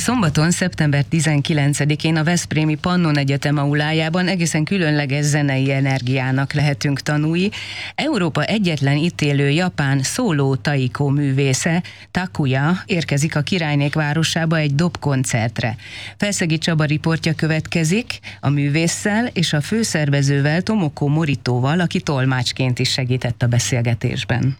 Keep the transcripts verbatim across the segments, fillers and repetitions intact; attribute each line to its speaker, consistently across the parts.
Speaker 1: Szombaton, szeptember tizenkilencedikén a Veszprémi Pannon Egyetem aulájában egészen különleges zenei energiának lehetünk tanúi. Európa egyetlen itt élő japán szóló taiko művésze, Takuya érkezik a királynék városába egy dobkoncertre. Felszegi Csaba riportja következik a művésszel és a főszervezővel, Tomoko Moritóval, aki tolmácsként is segített a beszélgetésben.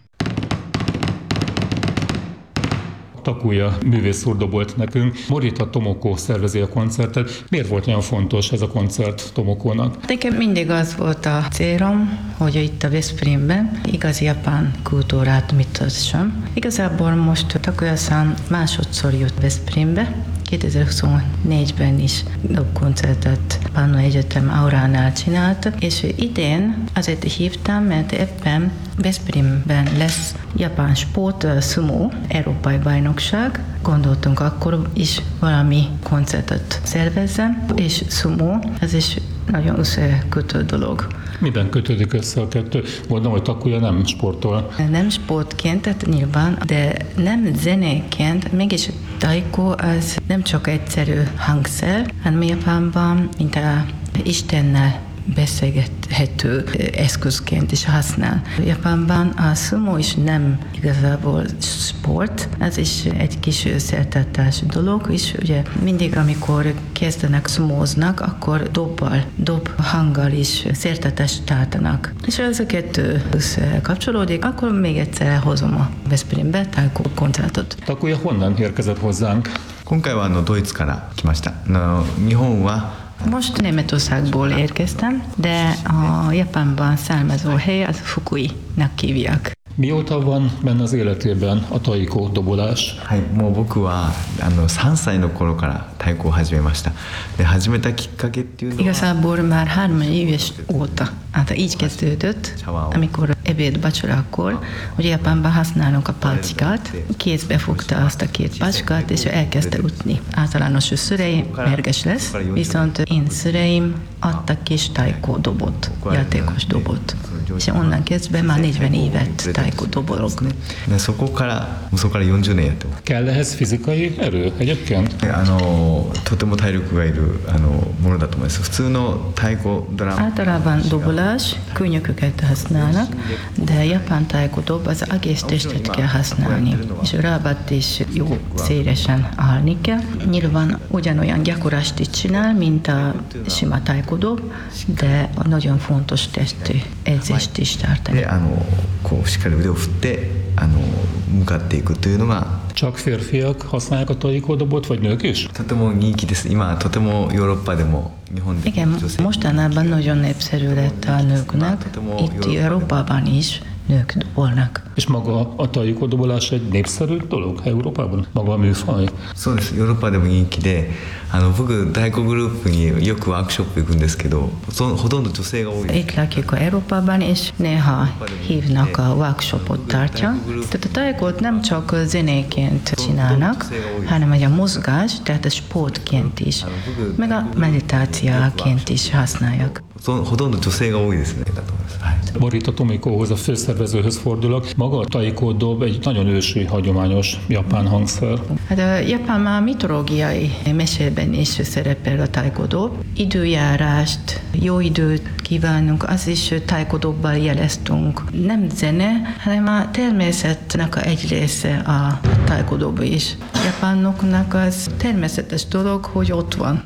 Speaker 2: Takuya művész szurdobolt nekünk. Morita Tomoko szervezi a koncertet. Miért volt olyan fontos ez a koncert Tomokónak?
Speaker 3: Nekem mindig az volt a célom, hogy itt a Veszprémben igazi japán kultúrát mutassam. Igazából most Takuya-san másodszor jött Veszprémbe. kétezer-huszonnégyben is dobkoncertet Pannon Egyetem auránál csinált, és idén azért hívtam, mert ebben Veszprémben lesz japán sport sumo európai bajnokság. Gondoltunk akkor is valami koncertet szervezzem, és sumo, ez is nagyon összekötő dolog.
Speaker 2: Miben kötődik össze a kettő? Gondolom, hogy Takuya nem sportol.
Speaker 3: Nem sportként, tehát nyilván, de nem zenéként, mégis taiko az nem csak egyszerű hangszer, hanem Japánban, mint a Istennel beszélgethető eszközként is használ. Japánban a sumo is nem igazából sport, ez is egy kis szertartás dolog, és ugye mindig, amikor kezdenek sumóznak, akkor dobbal, dob hanggal is szertartást tartanak. És ez a kettő összekapcsolódik, akkor még egyszer hozom a Veszprémbe taiko koncertot.
Speaker 2: Takuya honnan érkezett hozzánk?
Speaker 4: 今回はあのドイツから来ました。あの日本は
Speaker 3: Most Németországból érkeztem, de a Japánban származó hely az Fukui-nak hívják.
Speaker 2: Mióta van benne az életében a taiko dobolás?
Speaker 4: はい、もう僕はあのさんさいの頃から太鼓を始めました。で、始めたきっかけっていうのは
Speaker 3: Igazából már három éves óta. Hát így kezdődött, amikor ebéd vacsorakor, ugye Japánban használunk a pácsikát, kézbe fogta azt a két pácsikát, és elkezdte ütni. Általános szüleim merges lesz, viszont én szüleim adtak kis taiko dobot, játékos dobot. És onnan kezdve már negyven évet taiko dobolok.
Speaker 4: でそこからそこからよんじゅうねんやってます。
Speaker 2: Kell ehhez fizikai erő egyébként?
Speaker 4: あのとても体力がいるあのものだと思います。普通の太鼓ドラム
Speaker 3: Általában dobolás, könnyököket használnak, de japán taiko dob az egész testet kell használni, és a rábat is jó szélesen állni kell. Nyilván ugyanolyan gyakorlást is csinál, mint a sima taiko dob, de nagyon fontos testi edzést is tartani.
Speaker 4: であのこうしっかり腕を振ってあの向かっていくというのが
Speaker 2: Csak férfiak használják a taiko dobot, vagy nők is?
Speaker 4: とても人気です。今とてもヨーロッパでも日本でも
Speaker 3: Igen,
Speaker 4: 女性
Speaker 3: mostanában nagyon népszerű lett a nőknek, itt Európában is nők dobolnak.
Speaker 2: És maga a taiko dobolás egy népszerű dolog Európában? Maga a műfaj?
Speaker 4: そうです。ヨーロッパでも人気で、あの僕太鼓グループによくワークショップ行くんですけど、そほとんど女性が多いです。
Speaker 3: Itt lakik a Európában, és néha hívnak a workshopot tartja. Tehát a taikót nem csak zenéként csinálnak, hanem a mozgás, tehát a sportként is, meg a meditációként is használják.
Speaker 4: ほとんど女性が多いですね。だと思います。はい。
Speaker 2: Morita Tomikóhoz, a főszervezőhöz fordulok. Maga a taiko dob egy nagyon ősi, hagyományos japán hangszer.
Speaker 3: Hát a japán már mitológiai mesében is szerepel a taiko dob. Időjárást, jó időt kívánunk, az is taiko dobbal jeleztünk. Nem zene, hanem a természetnek egy része a taiko dob is. Japánoknak az természetes dolog, hogy ott van.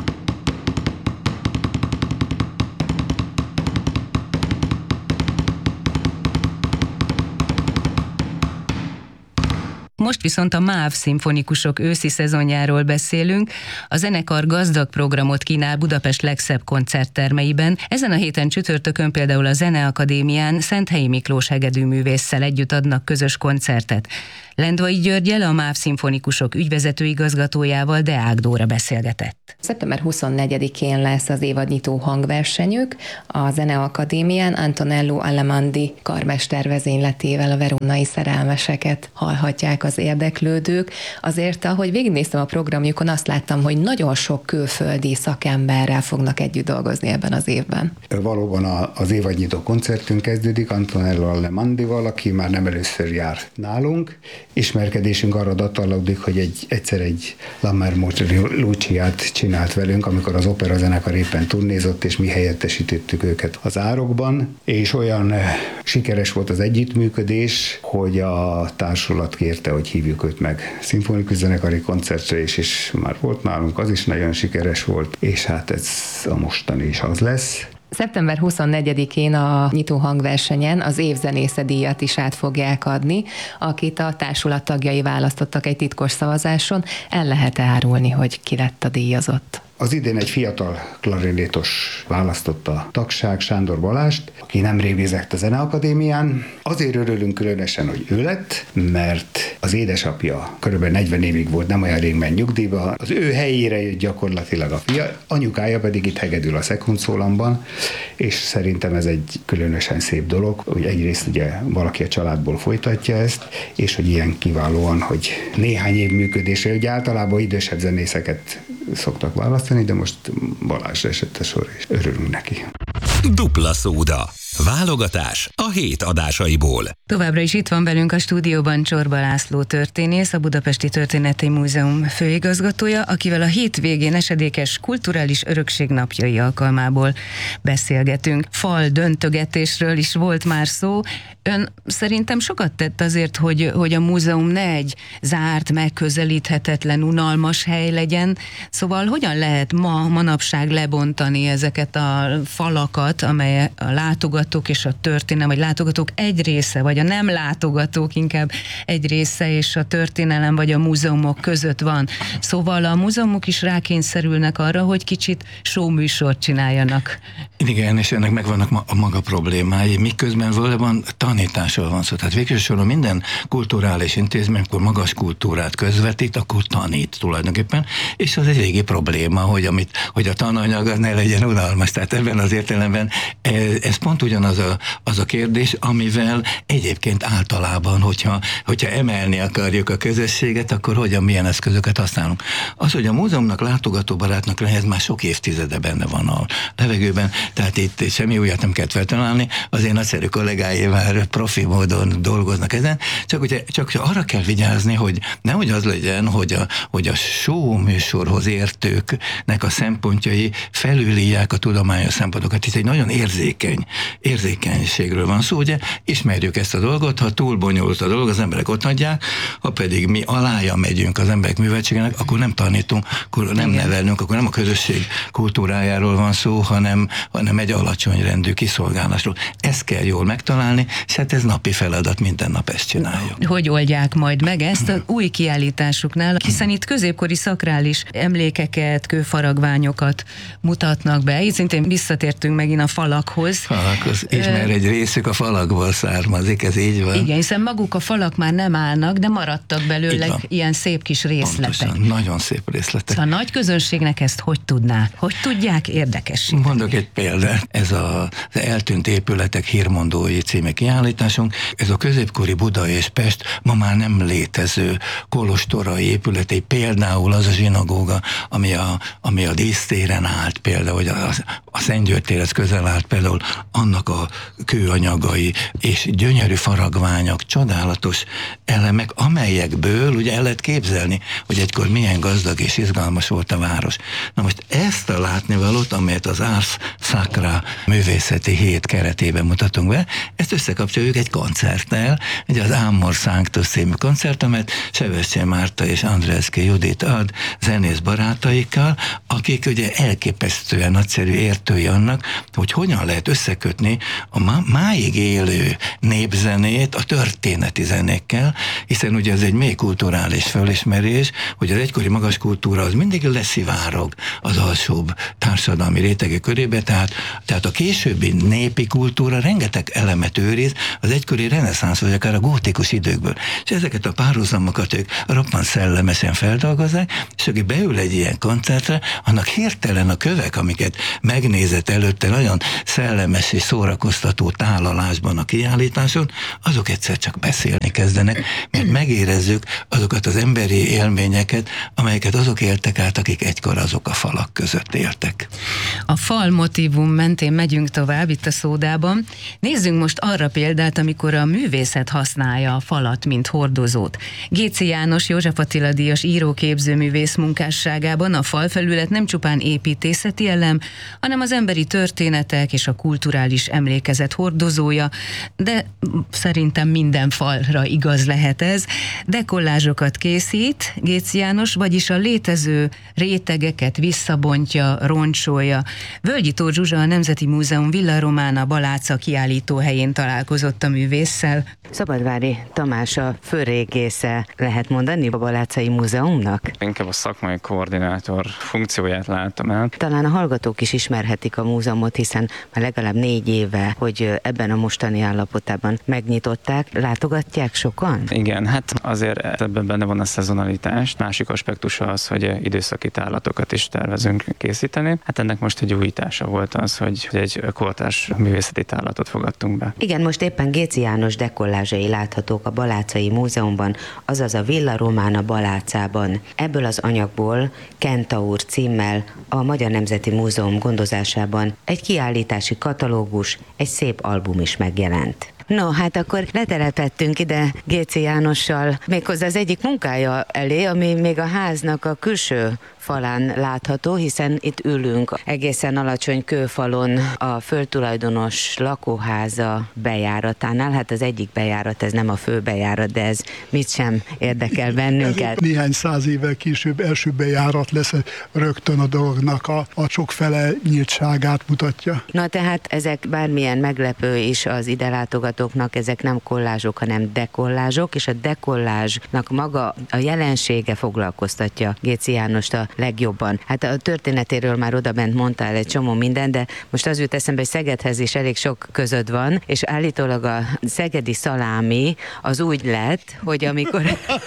Speaker 1: Most viszont a MÁV szimfonikusok őszi szezonjáról beszélünk. A zenekar gazdag programot kínál Budapest legszebb koncerttermeiben. Ezen a héten csütörtökön például a Zeneakadémián Szenthelyi Miklós hegedűművésszel együtt adnak közös koncertet. Lendvai Györggyel, a MÁV szimfonikusok ügyvezető igazgatójával Deák Dóra beszélgetett.
Speaker 5: szeptember huszonnegyedikén lesz az évadnyitó hangversenyük. A Zeneakadémián Antonello Allemandi karmester vezényletével a verónai szerelmeseket hallhatják az érdeklődők. Azért, ahogy végignéztem a programjukon, azt láttam, hogy nagyon sok külföldi szakemberrel fognak együtt dolgozni ebben az évben.
Speaker 6: Valóban az évadnyitó koncertünk kezdődik Antonello Allemandival, aki már nem először jár nálunk. Ismerkedésünk arra datálódik, hogy egy, egyszer egy La Marmota Luciát csinált velünk, amikor az operazenekar éppen turnézott, és mi helyettesítettük őket az árokban, és olyan sikeres volt az együttműködés, hogy a társulat kérte, hogy hívjuk őt meg szimfonikus zenekari koncertre, és, és már volt nálunk, az is nagyon sikeres volt, és hát ez a mostani is az lesz.
Speaker 5: szeptember huszonnegyedikén a nyitó hangversenyen az évzenésze díjat is át fogják adni, akit a társulat tagjai választottak egy titkos szavazáson. El lehet árulni, hogy ki lett a díjazott?
Speaker 6: Az idén egy fiatal klarinétos választotta a tagság, Sándor Balást, aki nemrég végzett a Zeneakadémián. Azért örülünk különösen, hogy ő lett, mert az édesapja körülbelül negyven évig volt, nem olyan rég ment nyugdíjba. Az ő helyére jött gyakorlatilag a fia, anyukája pedig itt hegedül a Szekundszólamban, és szerintem ez egy különösen szép dolog, hogy egyrészt ugye valaki a családból folytatja ezt, és hogy ilyen kiválóan, hogy néhány év működésre, hogy általában idősebb zenészeket szoktak választani, de most Balázsra esett a sor, és örülünk neki.
Speaker 7: Dupla szóda. Válogatás a hét adásaiból.
Speaker 1: Továbbra is itt van velünk a stúdióban Csorba László történész, a Budapesti Történeti Múzeum főigazgatója, akivel a hétvégén esedékes kulturális örökség napjai alkalmából beszélgetünk. Fal döntögetésről is volt már szó. Ön szerintem sokat tett azért, hogy, hogy a múzeum ne egy zárt, megközelíthetetlen, unalmas hely legyen. Szóval hogyan lehet ma, manapság lebontani ezeket a falakat, amely a látogatók és a történelem, vagy látogatók egy része, vagy a nem látogatók inkább egy része, és a történelem vagy a múzeumok között van. Szóval a múzeumok is rákényszerülnek arra, hogy kicsit showműsort csináljanak.
Speaker 8: Igen, és ennek megvannak a maga problémái, miközben valóban tanításról van szó. Tehát végsősorban minden kulturális intézmény, amikor magas kultúrát közvetít, akkor tanít tulajdonképpen, és az egy régi probléma, hogy, amit, hogy a tananyag az ne legyen unalmas. Tehát ebben az értelemben ez, ez pont ugyanaz a, az a kérdés, amivel egyébként általában, hogyha, hogyha emelni akarjuk a közösséget, akkor hogyan, milyen eszközöket használunk. Az, hogy a múzeumnak látogatóbarátnak lehet, már sok évtizede benne van a levegőben, tehát itt semmi újat nem kell feltalálni, az én nagyszerű kollégáim már profi módon dolgoznak ezen, csak, ugye, csak arra kell vigyázni, hogy nehogy az legyen, hogy a, hogy a show műsorhoz értőknek a szempontjai felülírják a tudományos szempontokat. Itt egy nagyon érzékeny, érzékenységről van szó, ugye ismerjük ezt a dolgot, ha túl bonyolult a dolog, az emberek ott hagyják, ha pedig mi alája megyünk az emberek műveltségének, akkor nem tanítunk, akkor nem Igen. nevelünk, akkor nem a közösség kultúrájáról van szó, hanem, hanem egy alacsony rendű kiszolgálásról. Ezt kell jól megtalálni, és hát ez napi feladat, minden nap ezt csináljuk.
Speaker 1: Hogy oldják majd meg ezt az új kiállításuknál, hiszen itt középkori szakrális emlékeket, kőfaragványokat mutatnak be. Itt szintén visszatértünk megint a falakhoz.
Speaker 8: Falakhoz, és mert egy részük a falakból származik, ez így van.
Speaker 1: Igen, hiszen maguk a falak már nem állnak, de maradtak belőle ilyen szép kis részletek.
Speaker 8: Pontosan, nagyon szép részletek.
Speaker 1: Szóval a nagy közönségnek ezt hogy tudná? Hogy tudják érdekesíteni?
Speaker 8: Mondok egy példát. Ez az Eltűnt épületek hírmondói című kiállításunk. Ez a középkori Buda és Pest ma már nem létező kolostorai épületei, például az a zsinagóga, ami a, ami a dísztéren állt, például, hogy a, a Szent György térhez közel állt, például annak a kőanyagai és gyönyörű faragványok, csodálatos elemek, amelyekből ugye el lehet képzelni, hogy egykor milyen gazdag és izgalmas volt a város. Na most ezt a látnivalót, amelyet az Ars Sacra művészeti hét keretében mutatunk be, ezt összekapcsoljuk egy koncerttel, ugye az Amor Sanctus című koncert, amelyet Sebestyén Márta és Andreevszky Judit ad zenész barátaikkal, akik ugye elképesztően nagyszerű értői annak, hogy hogyan lehet összekötni a má- máig élő népzenét a történeti zenékkel, hiszen ugye ez egy mély kulturális felismerés, hogy az egykori magas kultúra az mindig leszivárog az alsóbb társadalmi rétegek körébe, tehát, tehát a későbbi népi kultúra rengeteg elemet őriz az egykori reneszánsz vagy akár a gótikus időkből. És ezeket a párhuzamokat ők roppant szellemesen feldolgozzák, és aki beül egy ilyen koncertre, annak hirtelen a kövek, amiket megnézett előtte, nagyon szellemes és szó szórakoztató tálalásban a kiállításon, azok egyszer csak beszélni kezdenek, mert megérezzük azokat az emberi élményeket, amelyeket azok éltek át, akik egykor azok a falak között éltek.
Speaker 1: A fal motívum mentén megyünk tovább itt a Szódában. Nézzünk most arra példát, amikor a művészet használja a falat, mint hordozót. Géczy János József Attila díjas íróképzőművész munkásságában a falfelület nem csupán építészeti elem, hanem az emberi történetek és a kulturális emlékezet hordozója, de szerintem minden falra igaz lehet ez. Dekollázsokat készít Géczy János, vagyis a létező rétegeket visszabontja, roncsolja. Völgyi Tóth Zsuzsa, a Nemzeti Múzeum Villa Romana Baláca kiállítóhelyén találkozott a művésszel.
Speaker 9: Szabadvári Tamás a főrégésze, lehet mondani, a Balácai Múzeumnak?
Speaker 10: Inkább a szakmai koordinátor funkcióját látom el.
Speaker 9: Talán a hallgatók is ismerhetik a múzeumot, hiszen már legalább négy éve, hogy ebben a mostani állapotában megnyitották. Látogatják sokan?
Speaker 10: Igen, hát azért ebben benne van a szezonalitás. Másik aspektusa az, hogy időszaki tárlatokat is tervezünk készíteni. Hát ennek most egy újítása volt az, hogy egy kortárs művészeti tárlatot fogadtunk be.
Speaker 9: Igen, most éppen Géczy János dekollázsai láthatók a Balácai Múzeumban, azaz a Villa Romana Balácában. Ebből az anyagból Kentaur címmel a Magyar Nemzeti Múzeum gondozásában egy kiállítási katalógus, egy szép album is megjelent. No, hát akkor letelepettünk ide Géczy Jánossal méghozzá az egyik munkája elé, ami még a háznak a külső falán látható, hiszen itt ülünk egészen alacsony kőfalon a földtulajdonos lakóháza bejáratánál. Hát az egyik bejárat, ez nem a fő bejárat, de ez mit sem érdekel bennünket.
Speaker 11: Néhány száz évvel később első bejárat lesz, rögtön a dolognak a, a sokfele nyíltságát mutatja.
Speaker 9: Na tehát ezek bármilyen meglepő is az ide látogatóknak, ezek nem kollázsok, hanem dekollázsok, és a dekollázsnak maga a jelensége foglalkoztatja Géczy Jánost a legjobban. Hát a történetéről már odabent mondtál egy csomó minden, de most az jut eszembe, hogy Szegedhez is elég sok közöd van, és állítólag a szegedi szalámi az úgy lett, hogy amikor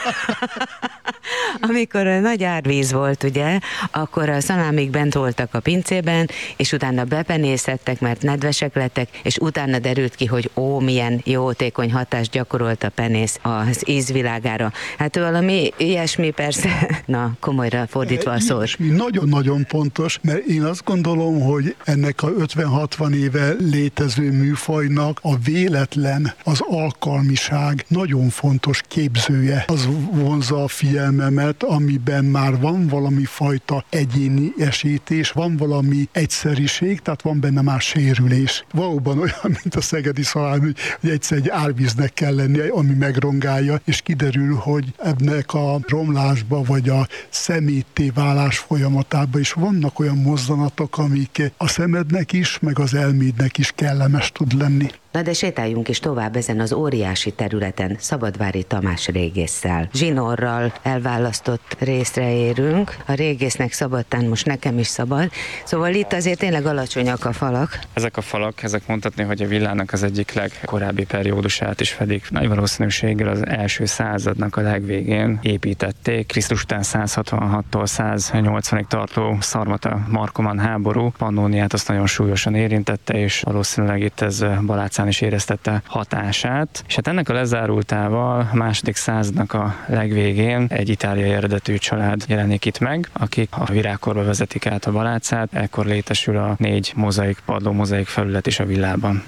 Speaker 9: amikor a nagy árvíz volt, ugye, akkor a szalámik bent voltak a pincében, és utána bepenészettek, mert nedvesek lettek, és utána derült ki, hogy ó, milyen jótékony hatást gyakorolt a penész az ízvilágára. Hát valami ilyesmi persze, na, komolyra fordítva a szót.
Speaker 11: Nagyon-nagyon pontos, mert én azt gondolom, hogy ennek a ötven-hatvan éve létező műfajnak a véletlen, az alkalmiság nagyon fontos képzője. Az vonzza a figyelmemet, amiben már van valami fajta egyéni esítés, van valami egyszeriség, tehát van benne már sérülés. Valóban olyan, mint a szegedi szalámi, hogy egyszer egy árvíznek kell lennie, ami megrongálja, és kiderül, hogy ennek a romlásba, vagy a szemétté válás folyamatában is vannak olyan mozzanatok, amik a szemednek is, meg az elmédnek is kellemes tud lenni.
Speaker 9: Na de sétáljunk is tovább ezen az óriási területen Szabadvári Tamás régésszel. Zsinorral elválasztott részre érünk. A régésznek szabadtán, most nekem is szabad. Szóval itt azért tényleg alacsonyak a falak.
Speaker 10: Ezek a falak, ezek mondhatni, hogy a villának az egyik legkorábbi periódusát is fedik. Nagy valószínűséggel az első századnak a legvégén építették. Krisztus után száz hatvanhattól száz nyolcvanig tartó szarmata Markoman háború Pannóniát azt nagyon súlyosan érintette, és valószínűleg itt ez Balácán is éreztette hatását. És hát ennek a lezárultával a második századnak a legvégén egy itáliai eredetű család jelenik itt meg, akik a virágkorba vezetik át a Balácát, ekkor létesül a négy mozaik padló, mozaik felület is a villában.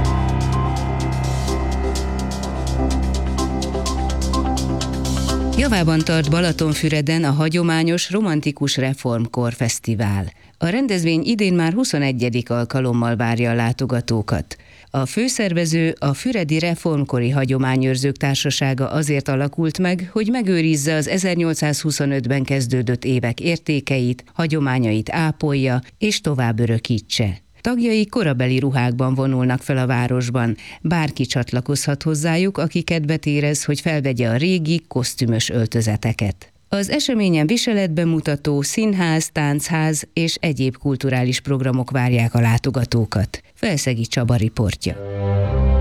Speaker 1: Javában tart Balatonfüreden a hagyományos Romantikus Reformkor Fesztivál. A rendezvény idén már huszonegyedik alkalommal várja a látogatókat. A főszervező, a Füredi Reformkori Hagyományőrzők Társasága azért alakult meg, hogy megőrizze az ezernyolcszázhuszonötben kezdődött évek értékeit, hagyományait ápolja és tovább örökítse. Tagjai korabeli ruhákban vonulnak fel a városban. Bárki csatlakozhat hozzájuk, aki kedvet érez, hogy felvegye a régi, kosztümös öltözeteket. Az eseményen viseletbemutató, színház, táncház és egyéb kulturális programok várják a látogatókat. Felszegi Csaba riportja.